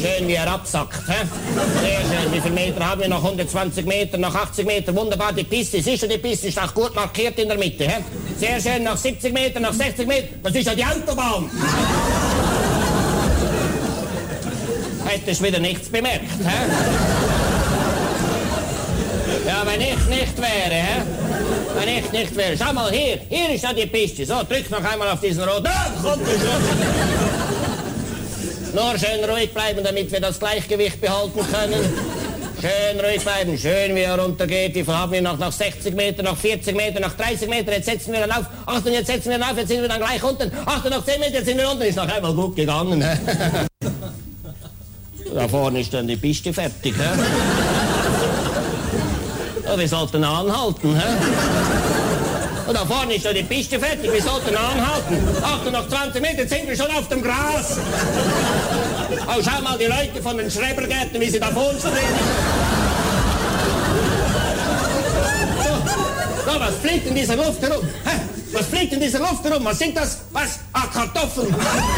Schön, wie er absackt. He? Sehr schön. Wie viele Meter haben wir? Noch 120 Meter, noch 80 Meter. Wunderbar, die Piste. Siehst du, die Piste ist auch gut markiert in der Mitte. He? Sehr schön, noch 70 Meter, noch 60 Meter. Das ist ja die Autobahn. Hättest wieder nichts bemerkt. He? Ja, wenn ich nicht wäre, he? Wenn ich nicht wäre. Schau mal, hier ist ja die Piste. So, drück noch einmal auf diesen roten. Da kommt die Schluss. Nur schön ruhig bleiben, damit wir das Gleichgewicht behalten können. Schön ruhig bleiben, schön wie er runtergeht. Wie viel haben wir noch? Noch 60 Meter, noch 40 Meter, noch 30 Meter. Jetzt setzen wir dann auf. Achtung, jetzt setzen wir dann auf. Jetzt sind wir dann gleich unten. Achtung, noch 10 Meter, jetzt sind wir unten. Ist noch einmal gut gegangen. Da vorne ist dann die Piste fertig. Ja, wir sollten anhalten. Und da vorne ist ja die Piste fertig, wir sollten anhalten. Achtung, noch 20 Meter, jetzt sind wir schon auf dem Gras. Oh, schau mal die Leute von den Schrebergärten, wie sie da vor uns stehen. So, was fliegt in dieser Luft herum? Hä? Was fliegt in dieser Luft herum? Was sind das? Was? Ah, Kartoffeln.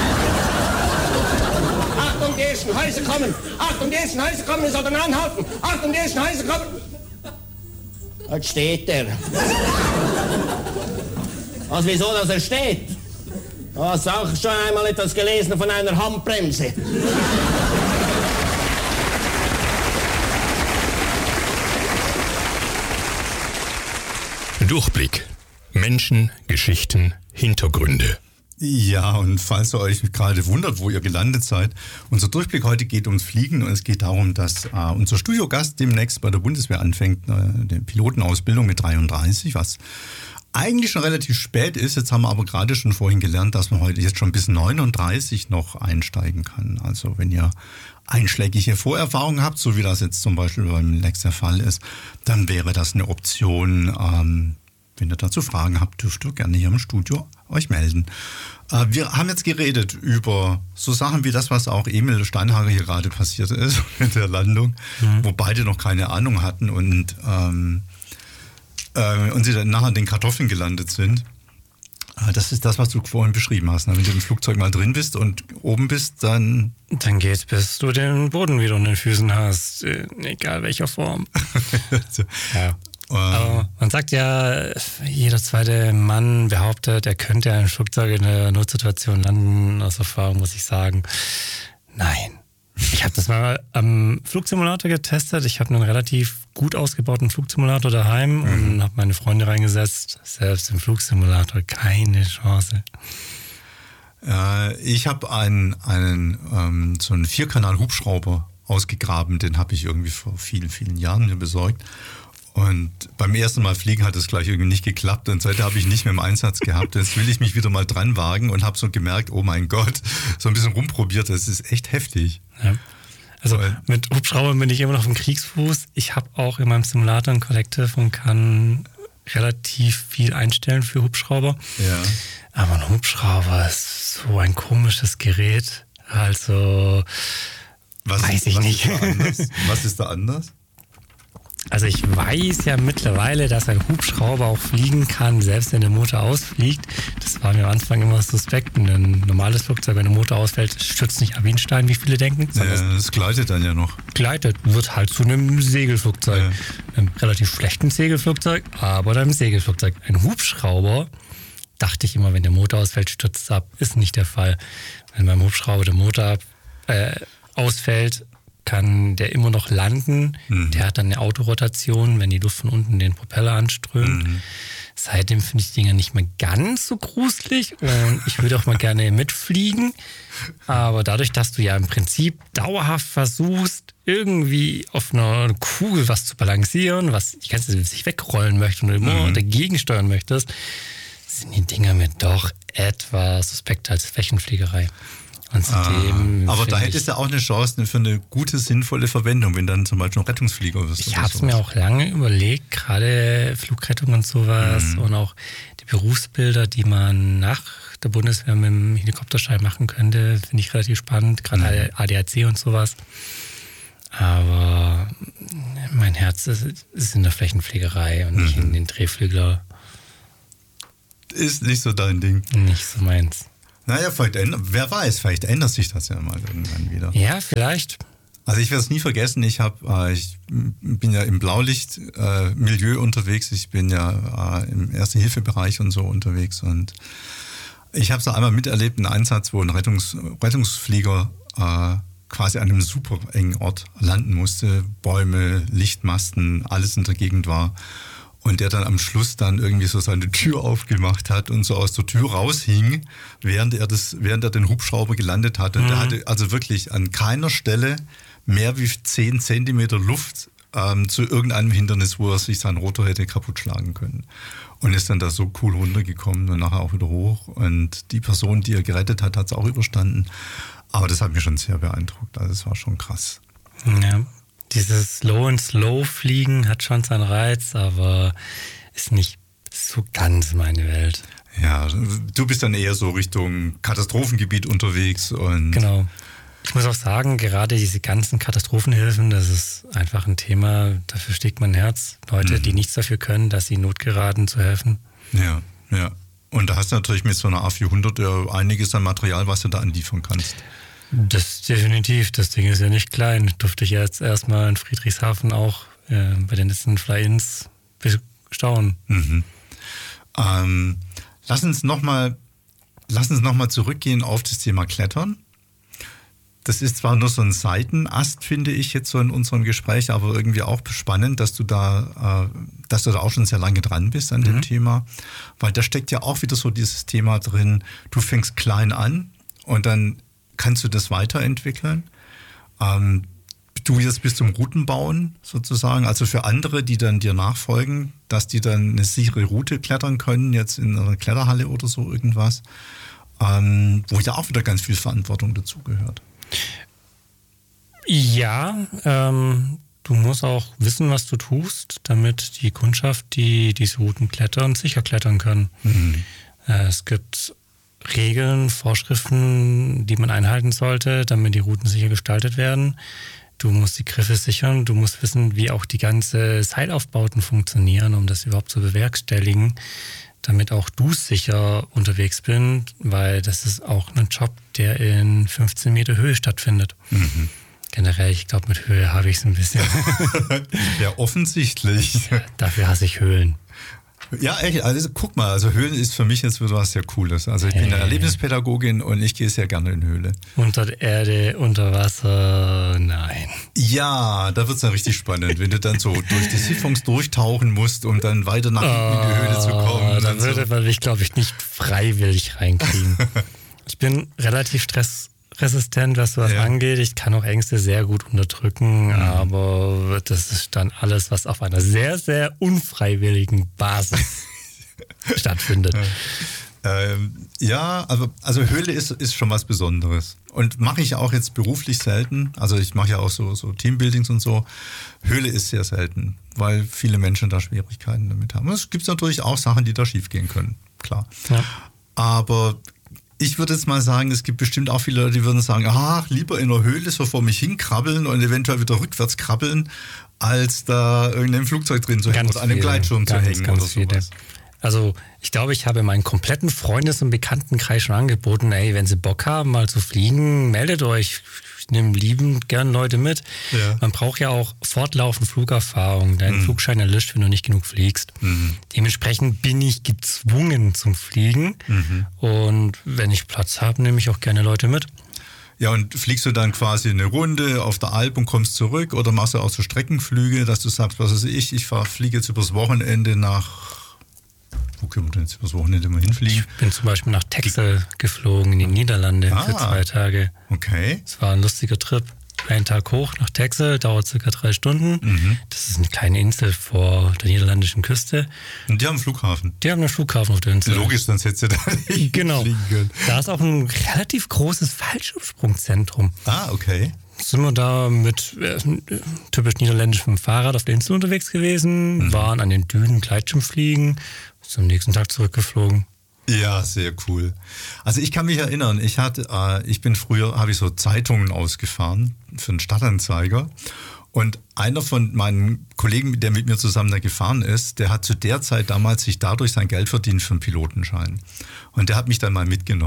Achtung, die ersten Häuser kommen. Achtung, die ersten Häuser kommen, wir sollten anhalten. Achtung, die ersten Häuser kommen. Jetzt steht er. Was, wieso, dass er steht? Du hast auch schon einmal etwas gelesen von einer Handbremse. Durchblick. Menschen, Geschichten, Hintergründe. Ja, und falls ihr euch gerade wundert, wo ihr gelandet seid, unser Durchblick heute geht ums Fliegen und es geht darum, dass unser Studiogast demnächst bei der Bundeswehr anfängt, die Pilotenausbildung mit 33, was eigentlich schon relativ spät ist. Jetzt haben wir aber gerade schon vorhin gelernt, dass man heute jetzt schon bis 39 noch einsteigen kann. Also wenn ihr einschlägige Vorerfahrungen habt, so wie das jetzt zum Beispiel beim Lex der Fall ist, dann wäre das eine Option. Wenn ihr dazu Fragen habt, dürft ihr gerne hier im Studio euch melden. Wir haben jetzt geredet über so Sachen wie das, was auch Emil Steinhager hier gerade passiert ist mit der Landung, wo beide noch keine Ahnung hatten und sie dann nachher in den Kartoffeln gelandet sind. Das ist das, was du vorhin beschrieben hast. Wenn du im Flugzeug mal drin bist und oben bist, dann geht's, bis du den Boden wieder unter den Füßen hast, egal welcher Form. Ja. Aber man sagt ja, jeder zweite Mann behauptet, er könnte ein Flugzeug in einer Notsituation landen. Aus Erfahrung muss ich sagen, nein. Ich habe das mal am Flugsimulator getestet. Ich habe einen relativ gut ausgebauten Flugsimulator daheim und habe meine Freunde reingesetzt. Selbst im Flugsimulator keine Chance. Ich habe so einen 4-Kanal-Hubschrauber ausgegraben. Den habe ich irgendwie vor vielen, vielen Jahren mir besorgt. Und beim ersten Mal fliegen hat es gleich irgendwie nicht geklappt und seitdem habe ich nicht mehr im Einsatz gehabt. Jetzt will ich mich wieder mal dran wagen und habe so gemerkt, oh mein Gott, so ein bisschen rumprobiert, das ist echt heftig. Ja. Also mit Hubschraubern bin ich immer noch auf dem Kriegsfuß. Ich habe auch in meinem Simulator ein Collective und kann relativ viel einstellen für Hubschrauber. Ja. Aber ein Hubschrauber ist so ein komisches Gerät. Also weiß ich nicht. Was ist da anders? Also ich weiß ja mittlerweile, dass ein Hubschrauber auch fliegen kann, selbst wenn der Motor ausfliegt. Das war mir am Anfang immer suspekt. Ein normales Flugzeug, wenn der Motor ausfällt, stürzt nicht ab wie ein Stein, wie viele denken. Das gleitet dann ja noch. Gleitet, wird halt zu einem Segelflugzeug. Ja. Einem relativ schlechten Segelflugzeug, aber einem Segelflugzeug. Ein Hubschrauber, dachte ich immer, wenn der Motor ausfällt, stürzt es ab. Ist nicht der Fall. Wenn beim Hubschrauber der Motor ausfällt, kann der immer noch landen. Der hat dann eine Autorotation, wenn die Luft von unten den Propeller anströmt. Seitdem finde ich die Dinger nicht mehr ganz so gruselig und ich würde auch mal gerne mitfliegen. Aber dadurch, dass du ja im Prinzip dauerhaft versuchst, irgendwie auf einer Kugel was zu balancieren, was die ganze Zeit sich wegrollen möchte und du immer dagegen steuern möchtest, sind die Dinger mir doch etwas suspekt als Flächenfliegerei. Aber da hättest du auch eine Chance für eine gute, sinnvolle Verwendung, wenn dann zum Beispiel ein Rettungsflieger wirst. Ich habe es mir auch lange überlegt, gerade Flugrettung und sowas und auch die Berufsbilder, die man nach der Bundeswehr mit dem Helikopterschein machen könnte, finde ich relativ spannend, gerade ADAC und sowas. Aber mein Herz ist in der Flächenfliegerei und nicht in den Drehflügler. Ist nicht so dein Ding. Nicht so meins. Naja, wer weiß, vielleicht ändert sich das ja mal irgendwann wieder. Ja, vielleicht. Also ich werde es nie vergessen, ich bin ja im Blaulicht-Milieu unterwegs, ich bin ja im Erste-Hilfe-Bereich und so unterwegs und ich habe es einmal miterlebt, einen Einsatz, wo ein Rettungsflieger quasi an einem super engen Ort landen musste, Bäume, Lichtmasten, alles in der Gegend war. Und der dann am Schluss dann irgendwie so seine Tür aufgemacht hat und so aus der Tür raushing, während er den Hubschrauber gelandet hat. Und der hatte also wirklich an keiner Stelle mehr wie 10 Zentimeter Luft zu irgendeinem Hindernis, wo er sich seinen Rotor hätte kaputt schlagen können. Und ist dann da so cool runtergekommen und nachher auch wieder hoch. Und die Person, die er gerettet hat, hat es auch überstanden. Aber das hat mich schon sehr beeindruckt. Also es war schon krass. Ja. Dieses Low-and-Slow-Fliegen hat schon seinen Reiz, aber ist nicht so ganz meine Welt. Ja, du bist dann eher so Richtung Katastrophengebiet unterwegs. Und genau. Ich muss auch sagen, gerade diese ganzen Katastrophenhilfen, das ist einfach ein Thema, dafür schlägt mein Herz. Leute, die nichts dafür können, dass sie in Not geraten, zu helfen. Ja, ja. Und da hast du natürlich mit so einer A400 ja einiges an Material, was du da anliefern kannst. Das definitiv. Das Ding ist ja nicht klein. Durfte ich jetzt erstmal in Friedrichshafen auch bei den letzten Fly-Ins bestaunen. Mhm. Lass uns noch mal zurückgehen auf das Thema Klettern. Das ist zwar nur so ein Seitenast, finde ich jetzt so in unserem Gespräch, aber irgendwie auch spannend, dass du da auch schon sehr lange dran bist an dem Thema. Weil da steckt ja auch wieder so dieses Thema drin, du fängst klein an und dann kannst du das weiterentwickeln. Du jetzt bis zum Routenbauen sozusagen, also für andere, die dann dir nachfolgen, dass die dann eine sichere Route klettern können, jetzt in einer Kletterhalle oder so irgendwas, wo ja auch wieder ganz viel Verantwortung dazugehört. Ja, du musst auch wissen, was du tust, damit die Kundschaft, die diese Routen klettern, sicher klettern können. Es gibt Regeln, Vorschriften, die man einhalten sollte, damit die Routen sicher gestaltet werden. Du musst die Griffe sichern, du musst wissen, wie auch die ganze Seilaufbauten funktionieren, um das überhaupt zu bewerkstelligen, damit auch du sicher unterwegs bist, weil das ist auch ein Job, der in 15 Meter Höhe stattfindet. Generell, ich glaube, mit Höhe habe ich es ein bisschen. Ja, offensichtlich. Dafür hasse ich Höhlen. Ja, echt, also guck mal, also Höhlen ist für mich jetzt wieder was sehr Cooles. Also ich bin eine Erlebnispädagogin und ich gehe sehr gerne in Höhle. Unter der Erde, unter Wasser, nein. Ja, da wird es dann richtig spannend, wenn du dann so durch die Siphons durchtauchen musst, um dann weiter nach hinten in die Höhle zu kommen. Da würde man mich, glaube ich, nicht freiwillig reinkriegen. Ich bin relativ stressresistent, was sowas angeht. Ich kann auch Ängste sehr gut unterdrücken, aber das ist dann alles, was auf einer sehr, sehr unfreiwilligen Basis stattfindet. Ja, also Höhle ist schon was Besonderes. Und mache ich auch jetzt beruflich selten. Also ich mache ja auch so Teambuildings und so. Höhle ist sehr selten, weil viele Menschen da Schwierigkeiten damit haben. Es gibt natürlich auch Sachen, die da schief gehen können, klar. Ja. Aber ich würde jetzt mal sagen, es gibt bestimmt auch viele Leute, die würden sagen, lieber in der Höhle so vor mich hinkrabbeln und eventuell wieder rückwärts krabbeln, als da irgendein Flugzeug drin zu hängen oder an einem Gleitschirm zu hängen oder sowas. Also ich glaube, ich habe meinen kompletten Freundes- und Bekanntenkreis schon angeboten, wenn Sie Bock haben, mal zu fliegen, meldet euch. Ich nehme liebend gern Leute mit. Ja. Man braucht ja auch fortlaufend Flugerfahrung. Dein Flugschein erlischt, wenn du nicht genug fliegst. Dementsprechend bin ich gezwungen zum Fliegen. Und wenn ich Platz habe, nehme ich auch gerne Leute mit. Ja, und fliegst du dann quasi eine Runde auf der Alp und kommst zurück? Oder machst du auch so Streckenflüge, dass du sagst, was weiß ich fliege jetzt übers Wochenende nach... Wo können wir denn jetzt übers Wochenende mal hinfliegen? Ich bin zum Beispiel nach Texel geflogen in die Niederlande für 2 Tage. Okay. Es war ein lustiger Trip. Einen Tag hoch nach Texel, dauert circa 3 Stunden. Das ist eine kleine Insel vor der niederländischen Küste. Und die haben einen Flughafen? Die haben einen Flughafen auf der Insel. Logisch, sonst hättest du da nicht fliegen können. Da ist auch ein relativ großes Fallschirmsprungzentrum. Okay. Sind wir da mit typisch niederländischem Fahrrad auf der Insel unterwegs gewesen, waren an den Dünen Gleitschirmfliegen, sind am nächsten Tag zurückgeflogen. Ja, sehr cool. Also ich kann mich erinnern, habe ich so Zeitungen ausgefahren für einen Stadtanzeiger und einer von meinen Kollegen, der mit mir zusammen da gefahren ist, der hat zu der Zeit damals sich dadurch sein Geld verdient für einen Pilotenschein und der hat mich dann mal mitgenommen.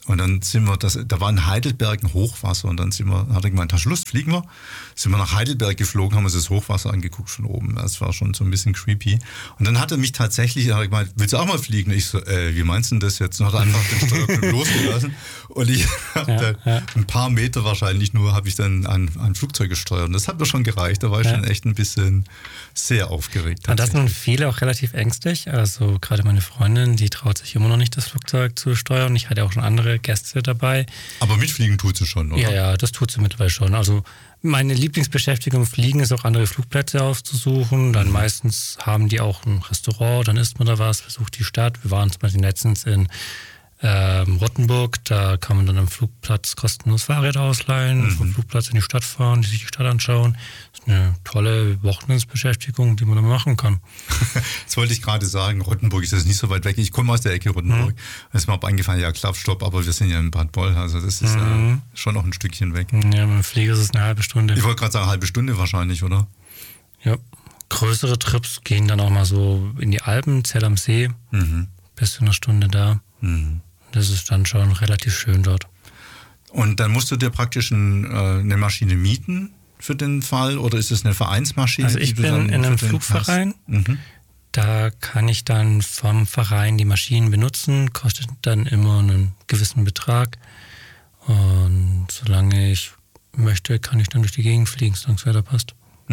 Und dann da war in Heidelberg ein Hochwasser und dann hat er gemeint, Schluss, fliegen wir. Sind wir nach Heidelberg geflogen, haben uns das Hochwasser angeguckt von oben. Das war schon so ein bisschen creepy. Und dann hat er mich tatsächlich, gemeint, willst du auch mal fliegen? Ich so, wie meinst du denn das jetzt? Und hat er einfach den Steuerknopf losgelassen. Und ich habe dann ein paar Meter wahrscheinlich nur, habe ich dann ein Flugzeug gesteuert. Und das hat mir schon gereicht. Da war ich schon echt ein bisschen sehr aufgeregt. Und das sind viele auch relativ ängstlich. Also gerade meine Freundin, die traut sich immer noch nicht, das Flugzeug zu steuern. Ich hatte auch schon andere Gäste dabei. Aber mitfliegen tut sie schon, oder? Ja, das tut sie mittlerweile schon. Also meine Lieblingsbeschäftigung im Fliegen ist auch andere Flugplätze aufzusuchen. Dann meistens haben die auch ein Restaurant, dann isst man da was, besucht die Stadt. Wir waren zum Beispiel letztens in Rottenburg, da kann man dann am Flugplatz kostenlos Fahrräder ausleihen, vom Flugplatz in die Stadt fahren, sich die Stadt anschauen. Das ist eine tolle Wochenendsbeschäftigung, die man dann machen kann. Das wollte ich gerade sagen, Rottenburg ist jetzt nicht so weit weg. Ich komme aus der Ecke Rottenburg. Da ist mir eingefallen, ja klar, stopp, aber wir sind ja in Bad Boll, also das ist schon noch ein Stückchen weg. Ja, mit dem Flieger ist es eine halbe Stunde. Ich wollte gerade sagen, eine halbe Stunde wahrscheinlich, oder? Ja, größere Trips gehen dann auch mal so in die Alpen, Zell am See, bis zu einer Stunde da. Das ist dann schon relativ schön dort. Und dann musst du dir praktisch eine Maschine mieten für den Fall oder ist es eine Vereinsmaschine? Also ich bin in einem Flugverein. Da kann ich dann vom Verein die Maschinen benutzen, kostet dann immer einen gewissen Betrag. Und solange ich möchte, kann ich dann durch die Gegend fliegen, solange es weiter passt.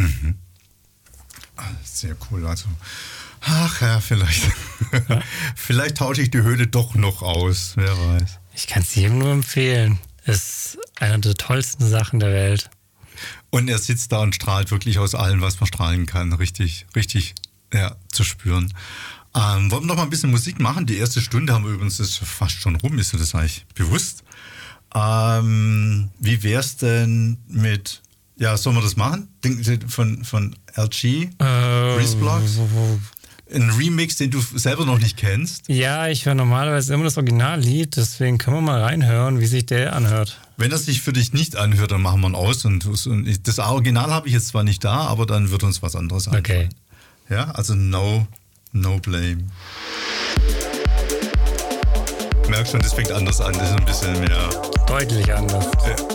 Sehr cool. Also, ach ja, vielleicht tausche ich die Höhle doch noch aus, wer weiß. Ich kann es jedem nur empfehlen. Ist eine der tollsten Sachen der Welt. Und er sitzt da und strahlt wirklich aus allem, was man strahlen kann. Richtig, zu spüren. Wollen wir noch mal ein bisschen Musik machen? Die erste Stunde haben wir übrigens, das ist fast schon rum, ist dir das eigentlich bewusst? Wie wär's denn mit, sollen wir das machen? Von LG, Breeze Blocks? Ein Remix, den du selber noch nicht kennst? Ja, ich höre normalerweise immer das Originallied, deswegen können wir mal reinhören, wie sich der anhört. Wenn das sich für dich nicht anhört, dann machen wir ihn aus. Und das Original habe ich jetzt zwar nicht da, aber dann wird uns was anderes einfallen. Okay. Ja, also no blame. Merkst schon, das fängt anders an, das ist ein bisschen mehr... Deutlich anders. Ja.